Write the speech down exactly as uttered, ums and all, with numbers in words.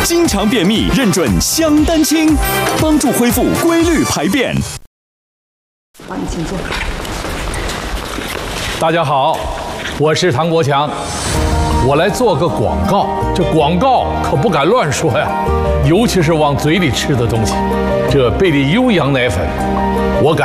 经常便秘认准香丹清，帮助恢复规律排便。 好，你请坐。 大家好，我是唐国强，我来做个广告。这广告可不敢乱说呀，尤其是往嘴里吃的东西。这贝利优羊奶粉，我敢。